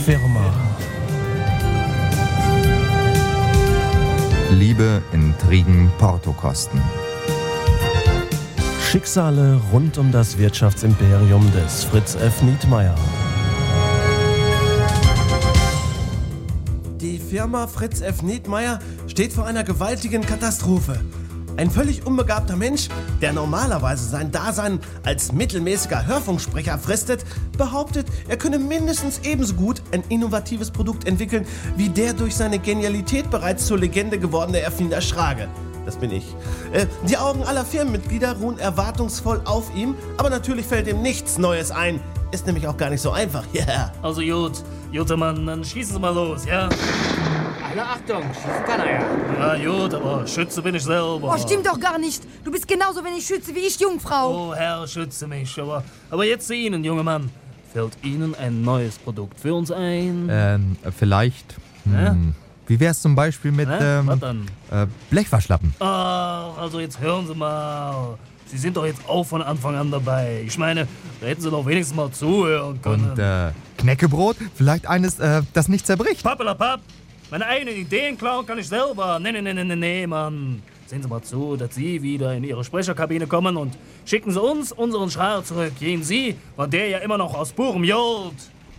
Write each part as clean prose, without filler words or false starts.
Firma. Liebe, Intrigen, Portokosten. Schicksale rund um das Wirtschaftsimperium des Fritz F. Nietmeyer. Die Firma Fritz F. Nietmeyer steht vor einer gewaltigen Katastrophe. Ein völlig unbegabter Mensch, der normalerweise sein Dasein als mittelmäßiger Hörfunksprecher fristet, behauptet, er könne mindestens ebenso gut ein innovatives Produkt entwickeln, wie der durch seine Genialität bereits zur Legende gewordene Erfinder Schrage. Das bin ich. Die Augen aller Firmenmitglieder ruhen erwartungsvoll auf ihm, aber natürlich fällt ihm nichts Neues ein. Ist nämlich auch gar nicht so einfach. Yeah. Also gut, Mann, dann schießen Sie mal los, ja? Alle Achtung, schießen kann er ja. Ja, gut, aber Schütze bin ich selber. Oh, stimmt doch gar nicht. Du bist genauso wenig Schütze wie ich, Jungfrau. Oh, Herr, schütze mich. Aber jetzt zu Ihnen, junger Mann. Fällt Ihnen ein neues Produkt für uns ein? Vielleicht. Wie wär's zum Beispiel mit Was dann? Blechwaschlappen? Also jetzt hören Sie mal. Sie sind doch jetzt auch von Anfang an dabei. Ich meine, da hätten Sie doch wenigstens mal zuhören können. Und Knäckebrot? Vielleicht eines, das nicht zerbricht? Pappelapapp! Meine eigenen Ideen klauen kann ich selber. Nee, Mann. Sehen Sie mal zu, dass Sie wieder in Ihre Sprecherkabine kommen und schicken Sie uns unseren Schreier zurück. Gehen Sie, war der ja immer noch aus purem Gold.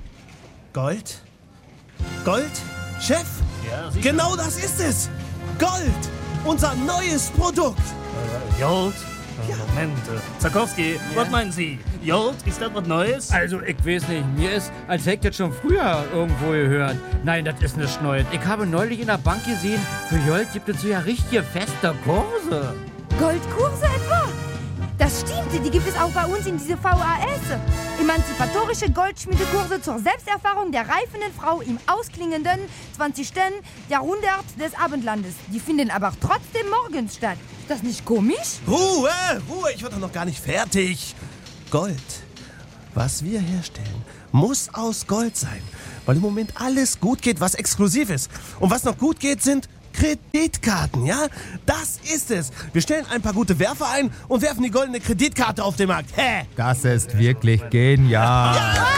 Gold? Gold? Chef? Ja, sicher. Genau das ist es! Gold! Unser neues Produkt! Gold? Moment, Zarkowski, was meinen Sie? Gold, ist das was Neues? Also, ich weiß nicht, mir ist, als hätte ich das schon früher irgendwo gehört. Nein, das ist nichts Neues. Ich habe neulich in der Bank gesehen, für Gold gibt es so ja richtige feste Kurse. Goldkurse etwa? Das stimmt, die gibt es auch bei uns in diese VAS. Emanzipatorische Goldschmiedekurse zur Selbsterfahrung der reifenden Frau im ausklingenden 20. Jahrhundert des Abendlandes. Die finden aber trotzdem morgens statt. Ist das nicht komisch? Ruhe! Ich war doch noch gar nicht fertig. Gold, was wir herstellen, muss aus Gold sein. Weil im Moment alles gut geht, was exklusiv ist. Und was noch gut geht, sind Kreditkarten, ja? Das ist es. Wir stellen ein paar gute Werfer ein und werfen die goldene Kreditkarte auf den Markt. Hä? Das ist wirklich genial.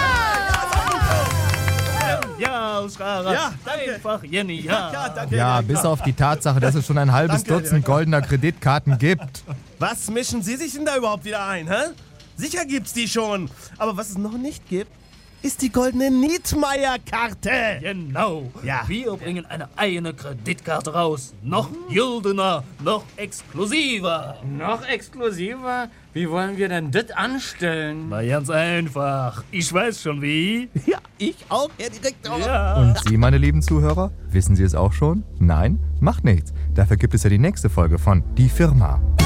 Ja, Schreier. Ja, danke. Einfach genial. Ja, danke. Ja, bis auf die Tatsache, dass es schon ein halbes Danke, Dutzend goldener Kreditkarten gibt. Was mischen Sie sich denn da überhaupt wieder ein, hä? Sicher gibt's die schon. Aber was es noch nicht gibt, ist die goldene Nietmeyer-Karte. Genau. Ja. Wir bringen eine eigene Kreditkarte raus. Noch güldener, noch exklusiver. Noch exklusiver? Wie wollen wir denn das anstellen? Na, ganz einfach. Ich weiß schon wie. Ja, ich auch, Herr Direktor. Ja. Und Sie, meine lieben Zuhörer, wissen Sie es auch schon? Nein? Macht nichts. Dafür gibt es ja die nächste Folge von Die Firma.